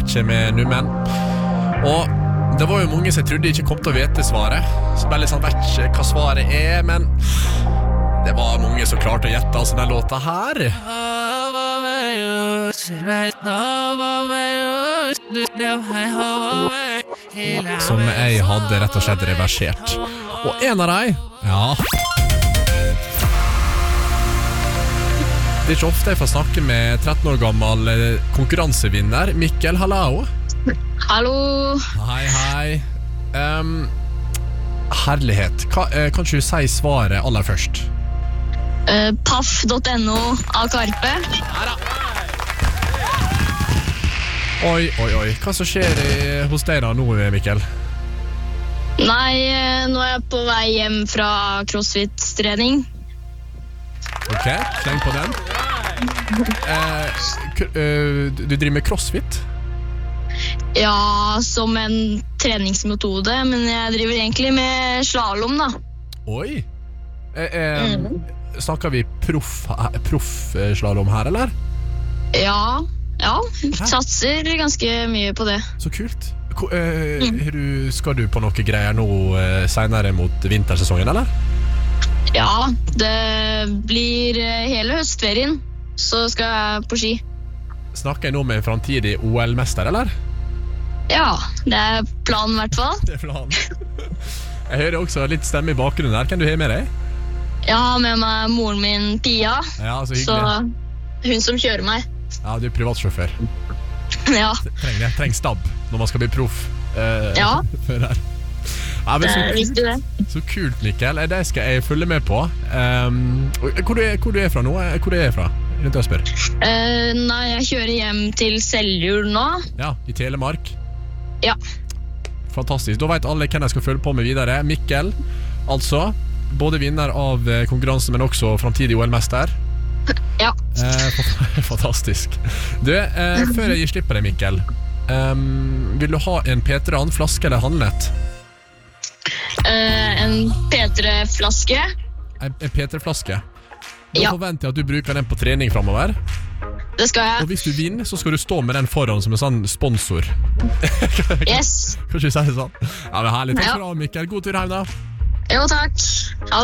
matcher med Nummen. Og det var jo mange som jeg trodde ikke kom til å vite svaret. Så bare litt sånn, vet ikke hva svaret men det var mange som klarte å gjette altså den låta her. Som jeg hadde rett og slett reversert. Og en av dem, ja, det ikke ofte jeg får snakke med 13 år gammel konkurransevinner Mikkel, hallo. Hallo. Hei. Herlighet, kan ikke du si svaret aller først? Paff.no av Karpe. Oi, hva som skjer hos deg da nå, Mikkel? Nei, nå er jeg på vei hjem fra CrossFit-trening. Ok, sleng på den. Du driver med CrossFit? Ja, som en treningsmetode, men jeg driver egentlig med slalom da. Oi. Snakker vi proff slalom her, eller? Ja, satser ganske mye på det. Så kult. Skal du på noe greier nå senere mot vintersesongen, eller? Ja, det blir hele høstferien, så skal jeg på ski. Snakker jeg nå med en fremtidig OL-mester, eller? Ja, det er planen i hvert fall. Det er planen. Jeg hører også litt stemme i bakgrunnen der. Kan du ha med deg? Jeg har med meg moren min, Pia. Ja, så hyggelig. Så hun som kjører meg. Ja, du er privatsjåfør. Ja. Treng stab når man skal bli proff. Ja. Ja, det er viktig det. Så kult, Mikkel. Det skal jeg følge med på. Hvor du er fra nå? Hvor du er fra? Rundt Øsper? Nei, jeg kjører hjem til Seljord nå. Ja, i Telemark. Ja. Fantastisk. Da vet alle hvem jeg skal følge på med videre. Mikkel, altså. Både vinner av konkurransen, men også fremtidig OL-mester. Ja. Fantastisk. Du, før jeg gir slipp på deg, Mikkel, vil du ha en P3-an, flaske eller handlet? En P3-flaske. En P3-flaske. Da Ja. forventer jeg at du bruker den på trening fremover. Det skal jeg. Og hvis du vinner, så skal du stå med den foran som en sånn sponsor. Yes. Kan ikke si det sånn? Ja, men herlig. Takk Ja. for det, Mikkel. God tur hjem da. Jo, takk. Ha det.